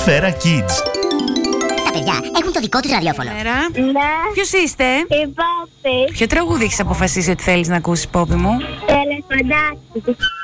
Σφαίρα Kids. Τα παιδιά έχουν το δικό τους ραδιόφωνο. Μέρα. Ναι. Ποιος είστε? Η Πόπη. Ποιο τραγούδι έχεις αποφασίσει ότι θέλεις να ακούσεις, Πόπη μου? Ελεφαντάκι.